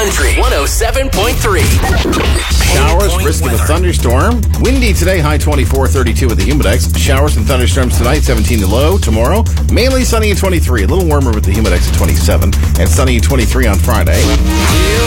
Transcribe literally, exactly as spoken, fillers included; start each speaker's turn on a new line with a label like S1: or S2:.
S1: Country one oh seven point three.
S2: Showers, risk of a thunderstorm. Windy today, high twenty-four, thirty-two with the Humidex. Showers and thunderstorms tonight, seventeen to low. Tomorrow, mainly sunny at twenty-three. A little warmer with the Humidex at twenty-seven. And sunny at twenty-three on Friday.